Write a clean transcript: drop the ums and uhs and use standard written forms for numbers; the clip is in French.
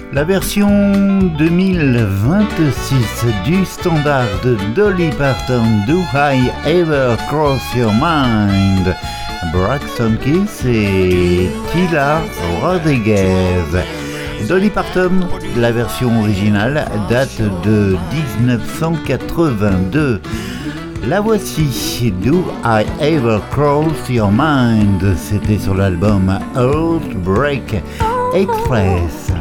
La version 2026 du standard de Dolly Parton, Do I Ever Cross Your Mind, Braxton Keys et Tila Rodriguez. Dolly Parton, la version originale date de 1982. La voici, Do I Ever Cross Your Mind, c'était sur l'album Heartbreak Express.